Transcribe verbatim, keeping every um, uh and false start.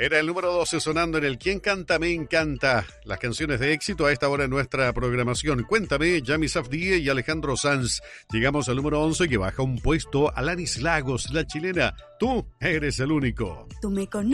Era el número doce sonando en el ¿Quién canta? Me encanta. Las canciones de éxito a esta hora en nuestra programación. Cuéntame, Yami Safdie y Alejandro Sanz. Llegamos al número once que baja un puesto. Alanis Lagos, la chilena. Tú eres el único. Tú me conoces.